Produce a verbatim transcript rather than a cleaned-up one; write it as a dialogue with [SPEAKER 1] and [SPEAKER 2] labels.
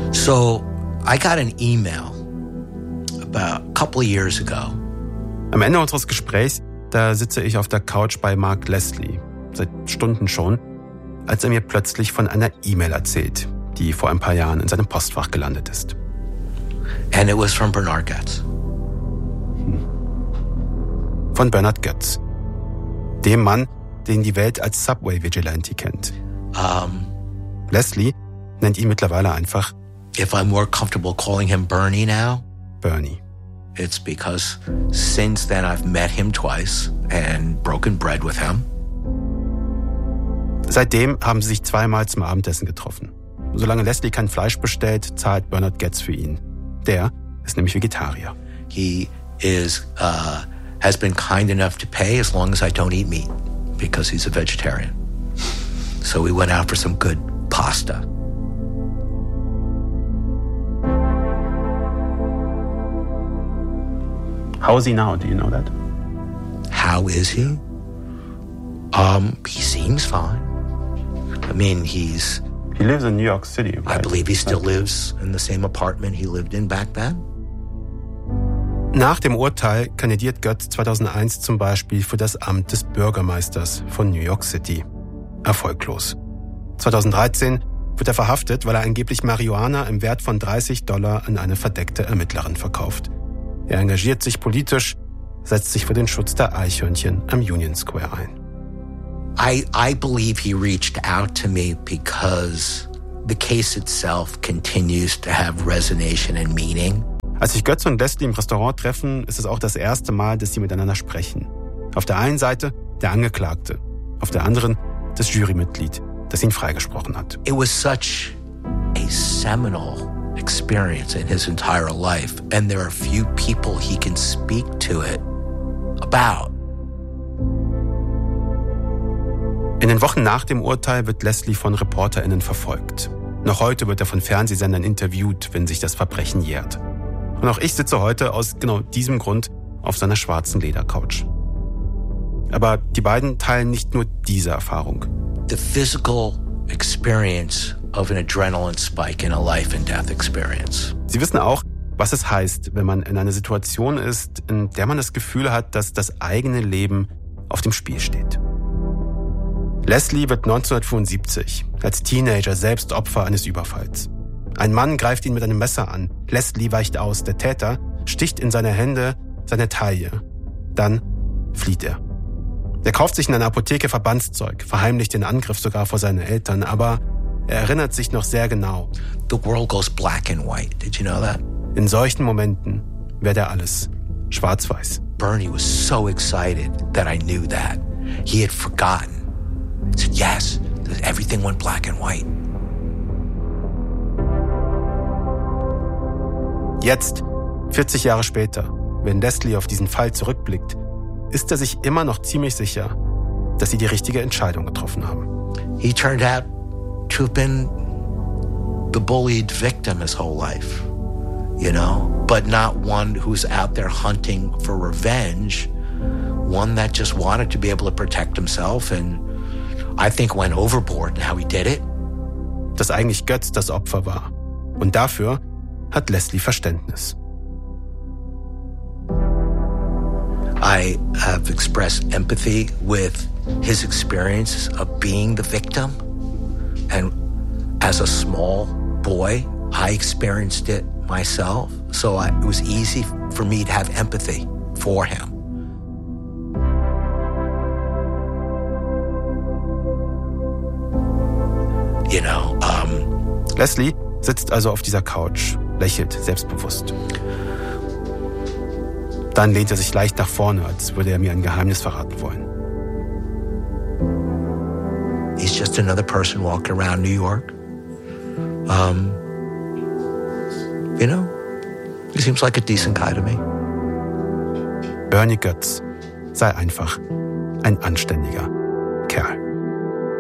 [SPEAKER 1] So, I got an email about a couple of years ago.
[SPEAKER 2] Am Ende unseres Gesprächs, da sitze ich auf der Couch bei Mark Leslie, seit Stunden schon, als er mir plötzlich von einer E-Mail erzählt, die vor ein paar Jahren in seinem Postfach gelandet ist.
[SPEAKER 1] And it was from Bernard Goetz.
[SPEAKER 2] Von Bernard Goetz, dem Mann, den die Welt als Subway Vigilante kennt.
[SPEAKER 1] Um,
[SPEAKER 2] Leslie nennt ihn mittlerweile einfach
[SPEAKER 1] if I'm more comfortable calling him Bernie now,
[SPEAKER 2] Bernie.
[SPEAKER 1] it's because since then I've met him twice and broken bread with him.
[SPEAKER 2] Seitdem haben sie sich zweimal zum Abendessen getroffen. Solange Leslie kein Fleisch bestellt, zahlt Bernard Goetz für ihn. Der ist nämlich Vegetarier.
[SPEAKER 1] He is uh, has been kind enough to pay as long as I don't eat meat because he's a vegetarian. So we went out for some good pasta.
[SPEAKER 2] How is he now? Do you know that?
[SPEAKER 1] How is he? Um, he seems fine. I mean, he's...
[SPEAKER 2] He lives in New York City, right?
[SPEAKER 1] I believe he still lives in the same apartment he lived in back then.
[SPEAKER 2] Nach dem Urteil kandidiert Goetz zweitausendeins zum Beispiel für das Amt des Bürgermeisters von New York City. Erfolglos. zweitausenddreizehn wird er verhaftet, weil er angeblich Marihuana im Wert von dreißig Dollar an eine verdeckte Ermittlerin verkauft. Er engagiert sich politisch, setzt sich für den Schutz der Eichhörnchen am Union Square ein.
[SPEAKER 1] I, I believe he reached out to me because the case itself continues to have resonation and meaning.
[SPEAKER 2] Als sich Goetz und Leslie im Restaurant treffen, ist es auch das erste Mal, dass sie miteinander sprechen. Auf der einen Seite der Angeklagte, auf der anderen das Jurymitglied, das ihn freigesprochen hat.
[SPEAKER 1] It was such a seminal experience in his entire life, and there are few people he can speak to it about.
[SPEAKER 2] In den Wochen nach dem Urteil wird Leslie von ReporterInnen verfolgt. Noch heute wird er von Fernsehsendern interviewt, wenn sich das Verbrechen jährt. Und auch ich sitze heute aus genau diesem Grund auf seiner schwarzen Ledercouch. Aber die beiden teilen nicht nur diese Erfahrung.
[SPEAKER 1] The physical experience of an adrenaline spike in a life and death experience.
[SPEAKER 2] Sie wissen auch, was es heißt, wenn man in einer Situation ist, in der man das Gefühl hat, dass das eigene Leben auf dem Spiel steht. Leslie wird neunzehnhundertfünfundsiebzig als Teenager selbst Opfer eines Überfalls. Ein Mann greift ihn mit einem Messer an. Leslie weicht aus. Der Täter sticht in seine Hände, seine Taille. Dann flieht er. Er kauft sich in einer Apotheke Verbandszeug, verheimlicht den Angriff sogar vor seinen Eltern, aber er erinnert sich noch sehr genau.
[SPEAKER 1] The world goes black and white. Did you know that?
[SPEAKER 2] In solchen Momenten wird er alles schwarz-weiß.
[SPEAKER 1] Bernie was so excited that I knew that. He had forgotten. He said, yes, everything went black and white.
[SPEAKER 2] Jetzt, vierzig Jahre später, wenn Leslie auf diesen Fall zurückblickt, ist er sich immer noch ziemlich sicher, dass sie die richtige Entscheidung getroffen haben.
[SPEAKER 1] He turned out to have been the bullied victim his whole life, you know, but not one who's out there hunting for revenge, one that just wanted to be able to protect himself and I think went overboard in how he did it.
[SPEAKER 2] Dass eigentlich Goetz das Opfer war. Und dafür hat Leslie Verständnis.
[SPEAKER 1] I have expressed empathy with his experience of being the victim. And as a small boy, I experienced it myself. So I, it was easy for me to have empathy for him. You know, um,
[SPEAKER 2] Leslie sitzt also auf dieser Couch, lächelt selbstbewusst. Dann lehnt er sich leicht nach vorne, als würde er mir ein Geheimnis verraten wollen.
[SPEAKER 1] He's just another person walking around New York. Um, you know, he seems like a decent guy to me.
[SPEAKER 2] Bernie Goetz sei einfach ein anständiger